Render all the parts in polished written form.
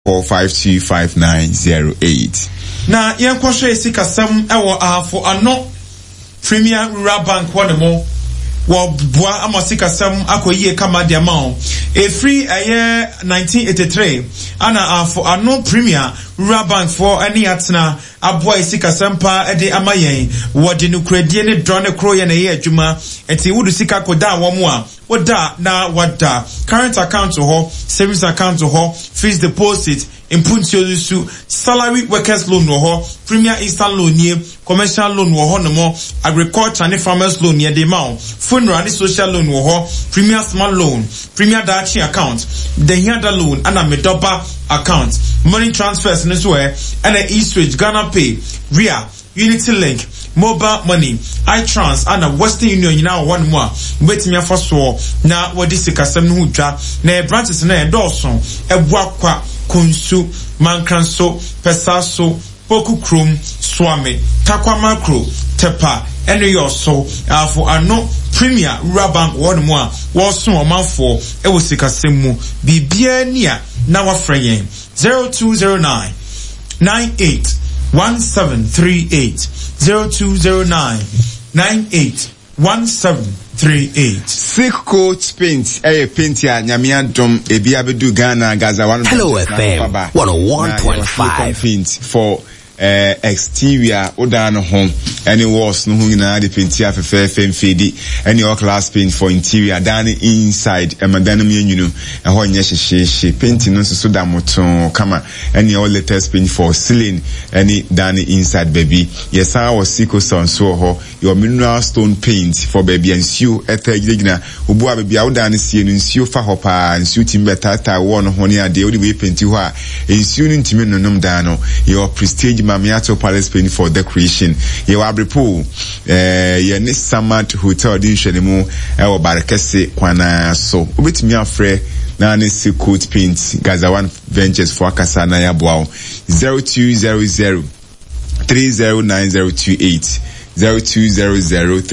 4525908. Na yankoshe sikasam ewo afo ano Premier Rural Bank wanemo wo boa amasikasam akoyie kama de amount a free aye 1983 ana afo ano Premier Rural Bank for any atna aboa sikasam pa ede amayen wode no kradie ne drone kroye na ye adwuma enti wudu sika koda wo a woda na wada current account ho savings account ho fixed deposit impuntio su salary workers loan ho Premier instant loan ye commercial loan ho no mo agriculture and farmers loan ye de ma funeral and social loan ho Premier small loan Premier dachi account the hiada loan and a medoba account money transfers in this way and a e-switch Ghana Pay RIA Unity Link mobile money iTrans and a Western Union now one more wait me for so na what this sikasem no hudwa na branches na endorso ebuakwa kunsu mankranso pesaso poku krom swame takwa macro tepa ene yoso afo ano Premier Rural Bank one more was so omanfo e wo sikasem mu bibia nia na wafreyen 0209 98 1738 0209 98 1738. Sick Coat Paint, paint ya nyamiantom ebi abedu Ghana Gaza one. Hello FM 101.5 paint for exterior odan home any walls no huna the paint ya FM fedi any all class paint for interior down inside madanum yenyunu ho nye hye paint no so da moton kama any all latest paint for ceiling any down inside baby yes I was Siko son so ho your mineral stone paint for baby and you etagina obu a baby awdan sie no nsuo fa ho pa nsuo timbe tata won ho ne ade odi we paint ho a nsuo no ntimi no nom dan no your prestige Mamiato Palace paint for decoration ye wa brepo ye ne Samad Hotel din hwenemu e wo barekese kwana so obetimi afre na ne Coat Paint Gaza One Ventures for akasa na ya boa 0200 309028 0200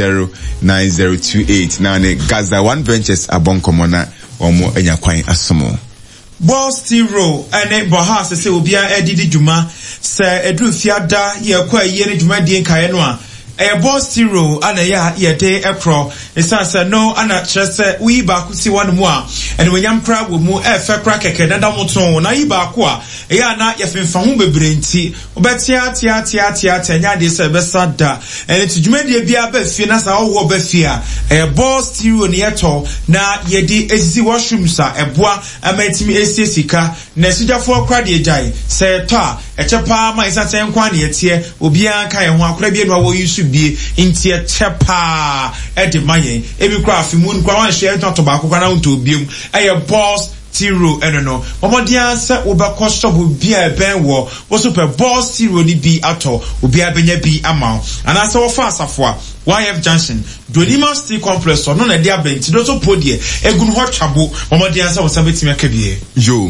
309028 na ne Gaza One Ventures abonkomona omo enyakwan asomo Ball Steel Row ene boha se obia edidi dwuma se edu fiada ye kwa yene dwuma die nkae no a Ball Steel Row ana ya yede ekro esanse no ana kyerese wi ba kusi wanu mu a ene wenyam kra wo mu efe kra keke dada moton na yi ba ko a ya na ye fenfa hu bebre nti obetia tia nya de se besada ene tudwuma die bia ba fie na sa wo ba fie a Ball Steel Row ne yeto na yedi ezisi washroom sa eboa amatimi esika na sujafo kra de jai se to a echepa ma isanse nkwa ne yetie obi an kan ho akora bi no wo yusu bie inti echepa ede mayen ebi kra afimu nkwa wan hye to ba akokwa na nto biem Boss Tiro eno omodia se obekọ shop bia ben wo super Boss Tiro ni bi ato obi abenya bi ama ana se wo fa asafo a YF Junction Donima Steel Complex no na dia benti do so podie egunu ho twabo omodia se wo sabetimi akabie yo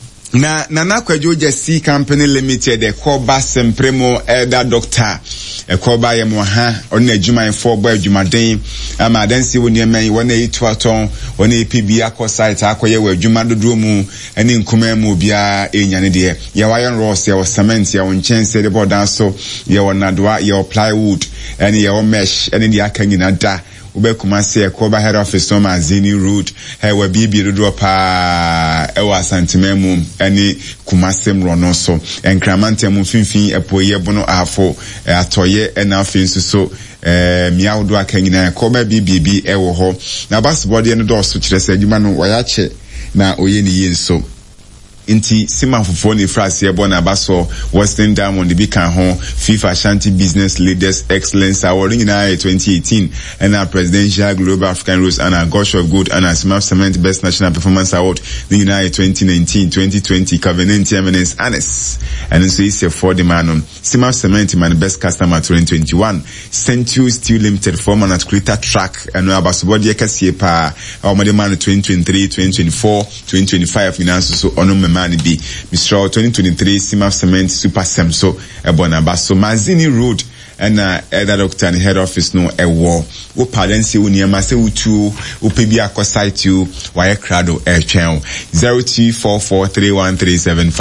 na Kwadwo Jesse Company Limited the Koba Sempremo elder doctor Koba yemo ha ona adwuma info bo adwumaden ama dansi woni emen wona etuaton wona EPB akosite akoye wa adwuma dodo mu ene nkuma mu bia enyane de ye wayon ross ye cement ye wonchense de bodan so ye wonadwa ye plywood ene ye mesh ene de akanyina da ube kumase Koba head office no Mazini Road wa bibi dodo pa ewa santimemu ene kumase mrono so enkramante mu finfin epoye bono afo atoye ena afin so miawodo akanyina Koba bibi ewo ho na basketball de no do so kirese adwuma no wayache na oye ni yenso inti sima fufo ni frase ebo na baso Western Diamond bi kan ho FIFA Ashanti Business Leaders Excellence Award in 2018 and our Presidential Global African Rose and our Gush of Good and our Smart Cement Best National Performance Award in 2019-2020 Covenant Eminence Anes and so is for the man Smart Cement man Best Customer 2021 Century Steel Limited former at Creator Track and our basketball kasiye pa our man 2023 2024 2025 finance so ono man be Mr. 2023 Simaf Cement Super Semso Ebona Baso Mazini Road and that doctor and head office no war. Wo padensi wo niema se utu upebi akọ site you wire crado channel 02443137